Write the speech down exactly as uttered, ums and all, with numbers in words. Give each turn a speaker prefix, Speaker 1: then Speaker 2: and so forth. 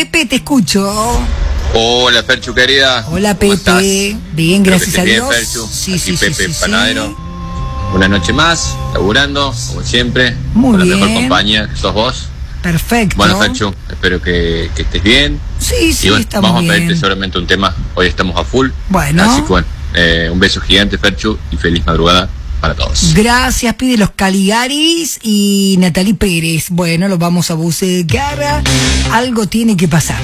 Speaker 1: Pepe, te escucho.
Speaker 2: Hola, Ferchu, querida.
Speaker 1: Hola,
Speaker 2: ¿Cómo estás?
Speaker 1: Pepe. Bien, gracias a
Speaker 2: Bien,
Speaker 1: Dios.
Speaker 2: Ferchu.
Speaker 1: Sí,
Speaker 2: Aquí
Speaker 1: sí,
Speaker 2: Pepe,
Speaker 1: sí, sí,
Speaker 2: panadero.
Speaker 1: sí.
Speaker 2: Una noche más, laburando, como siempre.
Speaker 1: Muy
Speaker 2: con la
Speaker 1: bien.
Speaker 2: mejor compañía que sos vos.
Speaker 1: Perfecto.
Speaker 2: Bueno, Ferchu, espero que, que estés bien.
Speaker 1: Sí, sí,
Speaker 2: y bueno,
Speaker 1: estamos
Speaker 2: vamos a pedirte
Speaker 1: bien.
Speaker 2: seguramente un tema. Hoy estamos a full.
Speaker 1: Bueno.
Speaker 2: Así que bueno, eh, un beso gigante, Ferchu, y feliz madrugada para todos.
Speaker 1: Gracias, pide los Caligaris y Natalie Pérez. Bueno, los vamos a buscar. Algo tiene que pasar.